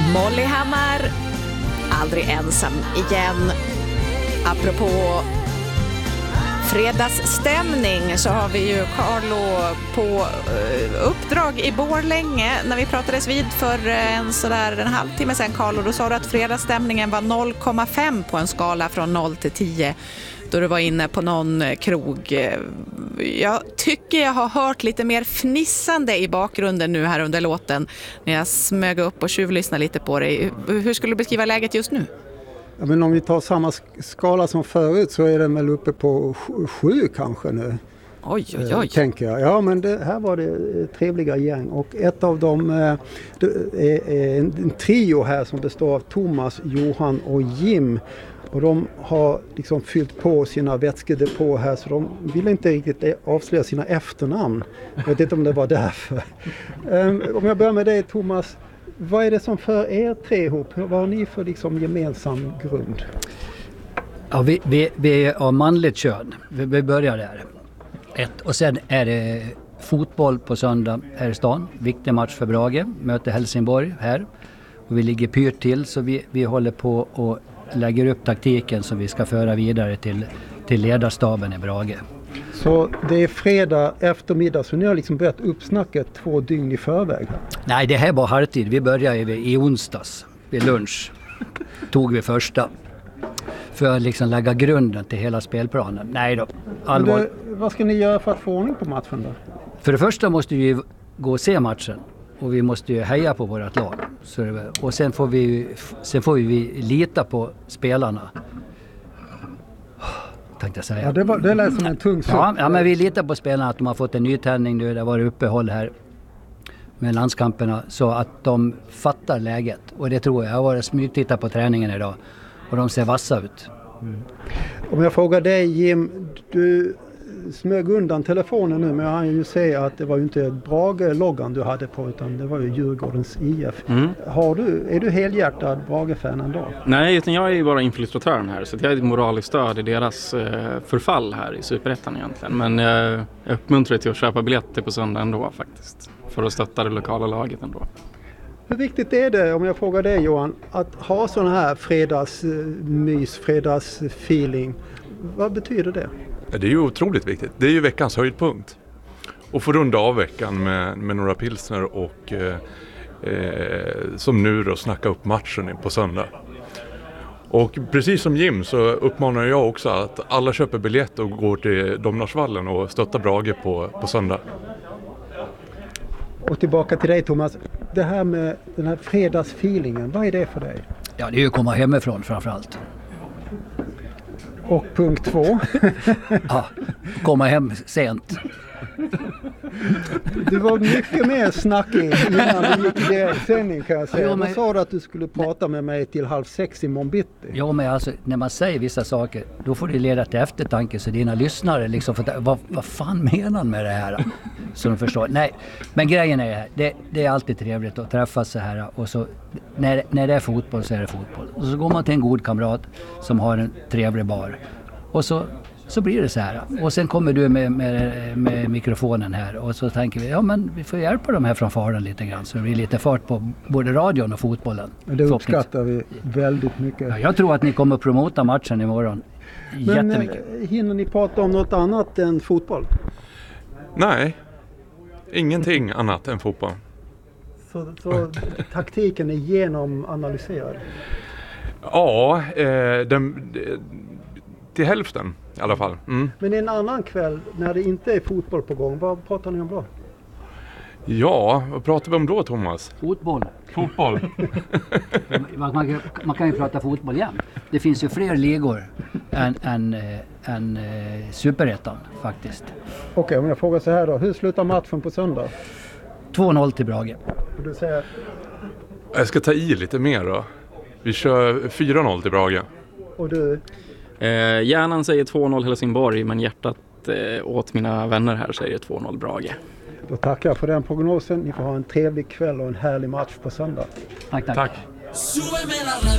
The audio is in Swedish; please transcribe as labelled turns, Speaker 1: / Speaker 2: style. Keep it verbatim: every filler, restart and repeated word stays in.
Speaker 1: Molly Hammar, aldrig ensam igen. Apropå fredagsstämning så har vi ju Carlo på uppdrag i Borlänge. När vi pratades vid för en sådär en halvtimme sedan, Carlo, då sa du att fredagsstämningen var noll komma fem på en skala från noll till tio. Då du var inne på någon krog. Jag tycker jag har hört lite mer fnissande i bakgrunden nu här under låten när jag smög upp och tjuvlyssnade lite på dig. Hur skulle du beskriva läget just nu?
Speaker 2: Ja, men om vi tar samma skala som förut så är den väl uppe på sju kanske nu.
Speaker 1: Oj, oj, oj.
Speaker 2: Tänker jag. Ja, men det, här var det trevliga gäng. Och ett av dem det är en trio här som består av Thomas, Johan och Jim. Och de har liksom fyllt på sina vätskedepå här så de vill inte riktigt avslöja sina efternamn. Jag vet inte om det var därför. um, om jag börjar med dig, Thomas. Vad är det som för er tre ihop? Vad har ni för liksom gemensam grund?
Speaker 3: Ja, vi, vi, vi är av manligt kön. Vi, vi börjar där. Ett. Och sen är det fotboll på söndag här i stan. Viktig match för Brage. Möter Helsingborg här. Och vi ligger pyrt till så vi, vi håller på och lägger upp taktiken som vi ska föra vidare till, till ledarstaben i Brage.
Speaker 2: Så det är fredag eftermiddag så ni har liksom börjat uppsnacket två dygn i förväg?
Speaker 3: Nej, det här var halvtid. Vi började i, i onsdags vid lunch. Tog vi första. För att liksom lägga grunden till hela spelplanen. Nej då, allvar.
Speaker 2: Det, vad ska ni göra för att få ordning på matchen då?
Speaker 3: För det första måste vi gå och se matchen. Och vi måste ju heja på vårt lag. Så det, och sen får, vi, sen får vi lita på spelarna. Tänkte jag säga.
Speaker 2: Ja, det, var, det lät som en tung suck.
Speaker 3: Ja, ja, men vi litar på spelarna att de har fått en nytändning nu. Det var uppehåll här med landskamperna. Så att de fattar läget. Och det tror jag. Jag har varit smygtitta på träningen idag. Och de ser vassa ut.
Speaker 2: Mm. Om jag frågar dig, Jim. Du smög undan telefonen nu, men jag kan ju säga att det var ju inte Brage-loggan du hade på utan det var ju Djurgårdens I F. Mm. Har du, är du helhjärtad Brage-fan ändå?
Speaker 4: Nej, utan jag är ju bara infiltratören här så jag är ett moraliskt stöd i deras eh, förfall här i Superettan egentligen. Men eh, jag uppmuntrar till att köpa biljetter på söndag ändå faktiskt för att stötta det lokala laget ändå.
Speaker 2: Hur viktigt är det, om jag frågar dig Johan, att ha sån här fredagsmys, fredagsfeeling? Vad betyder det?
Speaker 5: Det är ju otroligt viktigt. Det är ju veckans höjdpunkt. Och få runda av veckan med, med några pilsner och eh, eh, som nu då snacka upp matchen på söndag. Och precis som Jim så uppmanar jag också att alla köper biljett och går till Domnarsvallen och stöttar Brage på, på söndag.
Speaker 2: Och tillbaka till dig Thomas. Det här med den här fredagsfeelingen, vad är det för dig?
Speaker 3: Ja, det är ju att komma hemifrån framförallt.
Speaker 2: Och punkt två.
Speaker 3: Ja, komma hem sent.
Speaker 2: Du var mycket mer snackig innan du gick i direktsändning kan jag säga.
Speaker 3: Jo, men...
Speaker 2: Vad sa du att du skulle prata med mig till halv sex i morgonbitti?
Speaker 3: Ja, men alltså när man säger vissa saker då får det leda till eftertanke så dina lyssnare liksom för vad, vad fan menar han med det här? Så de förstår. Nej, men grejen är här. Det, det är alltid trevligt att träffas så här och så när, när det är fotboll så är det fotboll. Och så går man till en god kamrat som har en trevlig bar. Och så Så blir det så här. Och sen kommer du med, med, med mikrofonen här. Och så tänker vi, ja men vi får hjälpa dem här från faren lite grann. Så det blir lite fart på både radion och fotbollen.
Speaker 2: Det uppskattar vi väldigt mycket.
Speaker 3: Ja, jag tror att ni kommer att promota matchen imorgon. Jättemycket.
Speaker 2: Men hinner ni prata om något annat än fotboll?
Speaker 5: Nej, ingenting annat än fotboll.
Speaker 2: Så, så taktiken är genomanalyserad?
Speaker 5: Ja, eh, den... till hälften i alla fall. Mm.
Speaker 2: Men en annan kväll när det inte är fotboll på gång, vad pratar ni om då?
Speaker 5: Ja, vad pratar vi om då Thomas?
Speaker 3: Fotboll.
Speaker 5: Fotboll.
Speaker 3: man, man, man kan ju prata fotboll igen. Det finns ju fler ligor än, än, än äh, Superettan faktiskt.
Speaker 2: Okej, okay, om jag frågar så här då. Hur slutar matchen på söndag?
Speaker 3: två noll till Brage.
Speaker 2: Och du säger...
Speaker 5: Jag ska ta i lite mer då. Vi kör fyra noll till Brage.
Speaker 2: Och du...
Speaker 4: Eh, hjärnan säger två noll Helsingborg men hjärtat eh, åt mina vänner här säger två noll Brage.
Speaker 2: Då tackar jag för den prognosen. Ni får ha en trevlig kväll och en härlig match på söndag.
Speaker 3: Tack, tack.
Speaker 5: Tack.